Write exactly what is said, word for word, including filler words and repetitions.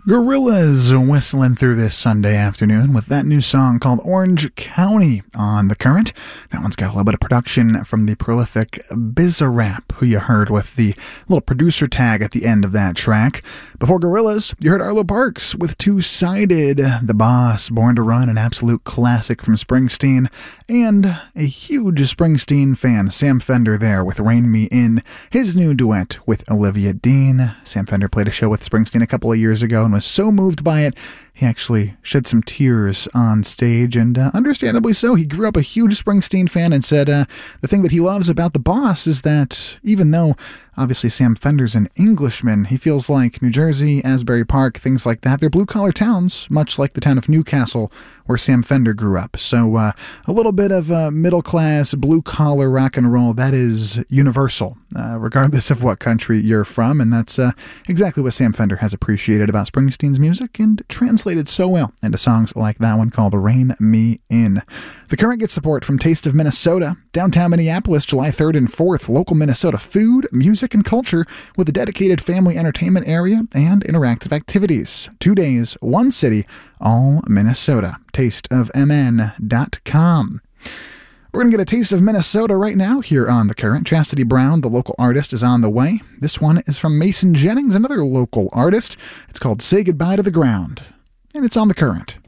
Gorillaz whistling through this Sunday afternoon with that new song called Orange County on The Current. That one's got a little bit of production from the prolific Bizarrap, who you heard with the little producer tag at the end of that track. Before Gorillaz, you heard Arlo Parks with Two-Sided, The Boss, Born to Run, an absolute classic from Springsteen, and a huge Springsteen fan, Sam Fender there with Rein Me In, his new duet with Olivia Dean. Sam Fender played a show with Springsteen a couple of years ago and was so moved by it, he actually shed some tears on stage, and uh, understandably so. He grew up a huge Springsteen fan and said uh, the thing that he loves about The Boss is that even though obviously Sam Fender's an Englishman, he feels like New Jersey, Asbury Park, things like that, they're blue-collar towns, much like the town of Newcastle, where Sam Fender grew up. So uh, a little bit of uh, middle-class, blue-collar rock and roll, that is universal, uh, regardless of what country you're from, and that's uh, exactly what Sam Fender has appreciated about Springsteen's music and translated so well into songs like that one called Rein Me In. The Current gets support from Taste of Minnesota, downtown Minneapolis, July third and fourth, local Minnesota food, music, and culture with a dedicated family entertainment area and interactive activities. Two days, one city, all Minnesota. taste of m n dot com. We're going to get a taste of Minnesota right now here on The Current. Chastity Brown, the local artist, is on the way. This one is from Mason Jennings, another local artist. It's called Say Goodbye to the Ground, and it's on The Current.